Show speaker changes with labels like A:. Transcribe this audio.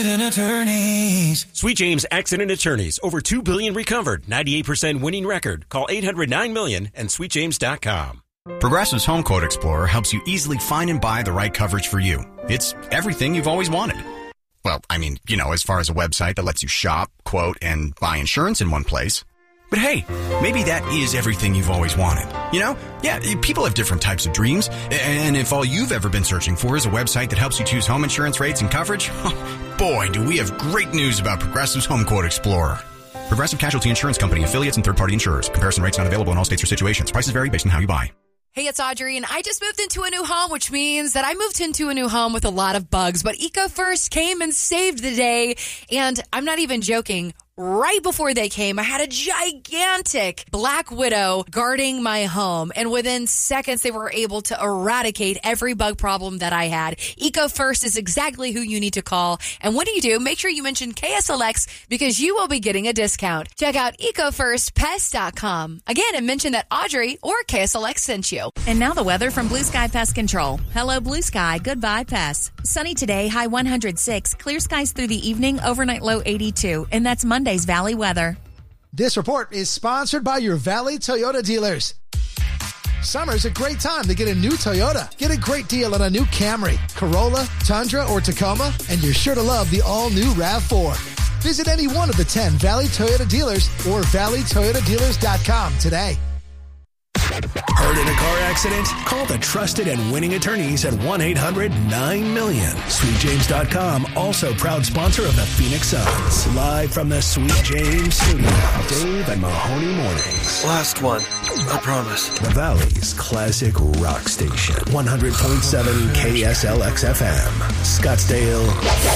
A: Accident Attorneys.
B: Sweet James Accident Attorneys. Over $2 billion recovered. 98% winning record. Call 800-9-MILLION and sweetjames.com.
C: Progressive's Home Quote Explorer helps you easily find and buy the right coverage for you. It's everything you've always wanted. Well, I mean, as far as a website that lets you shop, quote, and buy insurance in one place. But hey, maybe that is everything you've always wanted. Yeah, people have different types of dreams. And if all you've ever been searching for is a website that helps you choose home insurance rates and coverage, boy, do we have great news about Progressive's Home Quote Explorer. Progressive Casualty Insurance Company, affiliates, and third-party insurers. Comparison rates not available in all states or situations. Prices vary based on how you buy.
D: Hey, it's Audrey, and I just moved into a new home, which means that I moved into a new home with a lot of bugs. But EcoFirst came and saved the day, and I'm not even joking. Right before they came, I had a gigantic black widow guarding my home. And within seconds, they were able to eradicate every bug problem that I had. EcoFirst is exactly who you need to call. And when you do, make sure you mention KSLX because you will be getting a discount. Check out EcoFirstPest.com. Again, and mention that Audrey or KSLX sent you.
E: And now the weather from Blue Sky Pest Control. Hello, Blue Sky. Goodbye, pests. Sunny today, high 106. Clear skies through the evening, overnight low 82. And that's Monday's Valley weather.
F: This report is sponsored by your Valley Toyota dealers. Summer's a great time to get a new Toyota. Get a great deal on a new Camry, Corolla, Tundra, or Tacoma, and you're sure to love the all-new RAV4. Visit any one of the 10 Valley Toyota dealers or valleytoyotadealers.com today.
G: Hurt in a car accident? Call the trusted and winning attorneys at 1-800-9-MILLION. SweetJames.com, also proud sponsor of the Phoenix Suns. Live from the Sweet James studio, Dave and Mahoney Mornings.
H: Last one, I promise.
G: The Valley's classic rock station, 100.7 KSLX FM, Scottsdale,